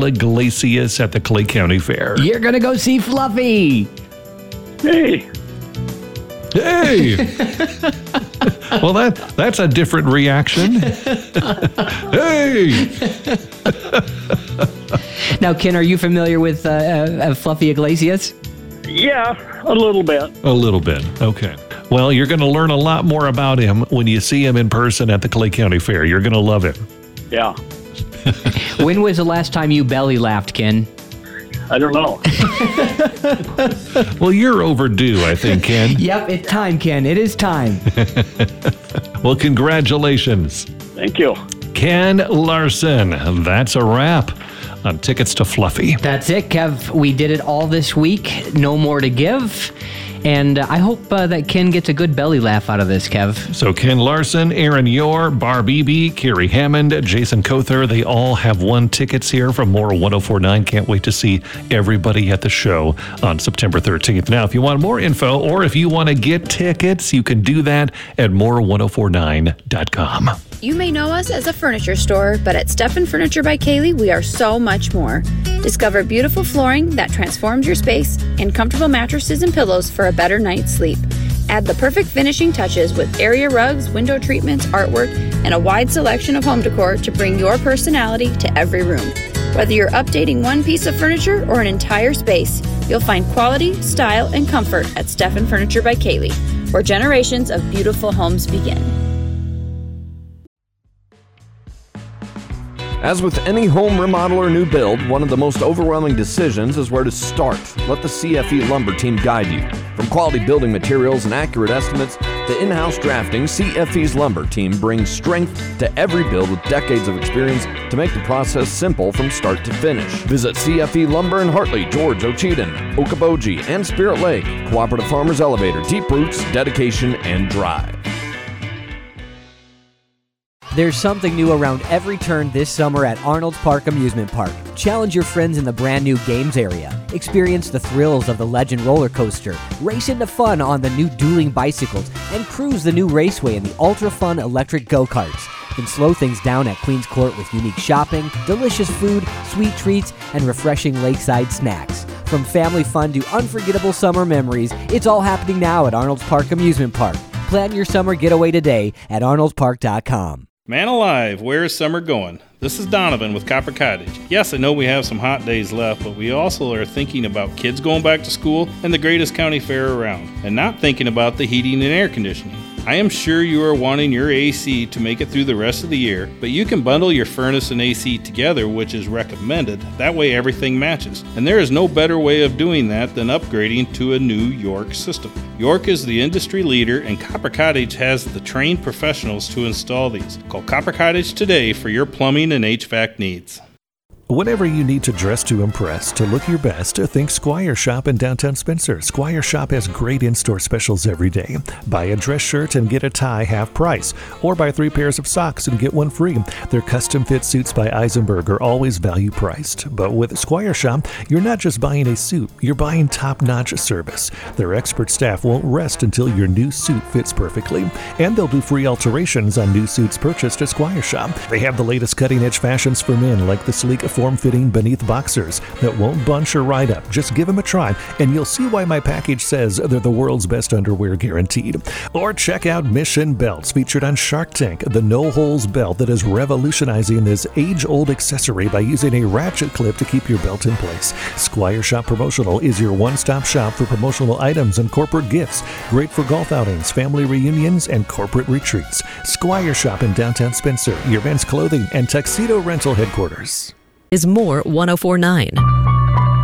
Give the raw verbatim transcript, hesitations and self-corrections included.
Iglesias at the Clay County Fair. You're going to go see Fluffy. Hey. Hey! Well, that that's a different reaction. Hey! Now, Ken, are you familiar with uh, uh, Fluffy Iglesias? Yeah, a little bit. A little bit. Okay. Well, you're going to learn a lot more about him when you see him in person at the Clay County Fair. You're going to love him. Yeah. When was the last time you belly laughed, Ken? I don't know. Well, you're overdue, I think, Ken. Yep, it's time, Ken. It is time. Well, congratulations. Thank you. Ken Larson. That's a wrap on Tickets to Fluffy. That's it, Kev. We did it all this week. No more to give. And uh, I hope uh, that Ken gets a good belly laugh out of this, Kev. So Ken Larson, Aaron Yor, Barb Beebe, Carrie Hammond, Jason Kother, they all have won tickets here from More one oh four point nine. Can't wait to see everybody at the show on September thirteenth. Now, if you want more info or if you want to get tickets, you can do that at more ten forty-nine dot com. You may know us as a furniture store, but at Stephan Furniture by Kaylee, we are so much more. Discover beautiful flooring that transforms your space and comfortable mattresses and pillows for a better night's sleep. Add the perfect finishing touches with area rugs, window treatments, artwork, and a wide selection of home decor to bring your personality to every room. Whether you're updating one piece of furniture or an entire space, you'll find quality, style, and comfort at Stephan Furniture by Kaylee, where generations of beautiful homes begin. As with any home remodel or new build, one of the most overwhelming decisions is where to start. Let the C F E Lumber team guide you. From quality building materials and accurate estimates to in-house drafting, C F E's Lumber team brings strength to every build with decades of experience to make the process simple from start to finish. Visit C F E Lumber in Hartley, George, Ocheyedan, Okoboji, and Spirit Lake. Cooperative Farmers Elevator, deep roots, dedication, and drive. There's something new around every turn this summer at Arnold's Park Amusement Park. Challenge your friends in the brand new games area. Experience the thrills of the Legend roller coaster. Race into fun on the new dueling bicycles and cruise the new raceway in the ultra fun electric go-karts. Then slow things down at Queens Court with unique shopping, delicious food, sweet treats, and refreshing lakeside snacks. From family fun to unforgettable summer memories, it's all happening now at Arnold's Park Amusement Park. Plan your summer getaway today at arnolds park dot com. Man alive, where is summer going? This is Donovan with Copper Cottage. Yes, I know we have some hot days left, but we also are thinking about kids going back to school and the greatest county fair around, and not thinking about the heating and air conditioning. I am sure you are wanting your A C to make it through the rest of the year, but you can bundle your furnace and A C together, which is recommended. That way everything matches. And there is no better way of doing that than upgrading to a new York system. York is the industry leader, and Copper Cottage has the trained professionals to install these. Call Copper Cottage today for your plumbing and H V A C needs. Whenever you need to dress to impress, to look your best, think Squire Shop in downtown Spencer. Squire Shop has great in-store specials every day. Buy a dress shirt and get a tie half price, or buy three pairs of socks and get one free. Their custom-fit suits by Eisenberg are always value-priced. But with Squire Shop, you're not just buying a suit, you're buying top-notch service. Their expert staff won't rest until your new suit fits perfectly, and they'll do free alterations on new suits purchased at Squire Shop. They have the latest cutting-edge fashions for men, like the sleek form-fitting beneath boxers that won't bunch or ride up. Just give them a try, and you'll see why my package says they're the world's best underwear guaranteed. Or check out Mission Belts, featured on Shark Tank, the no-holes belt that is revolutionizing this age-old accessory by using a ratchet clip to keep your belt in place. Squire Shop Promotional is your one-stop shop for promotional items and corporate gifts. Great for golf outings, family reunions, and corporate retreats. Squire Shop in downtown Spencer, your men's clothing and tuxedo rental headquarters. Is More one oh four point nine.